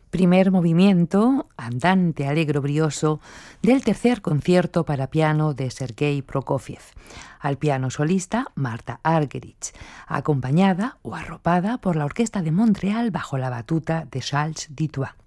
Primer movimiento, andante alegro brioso, del tercer concierto para piano de Sergei Prokofiev. Al piano solista, Marta Argerich, acompañada o arropada por la Orquesta de Montreal bajo la batuta de Charles Dutoit.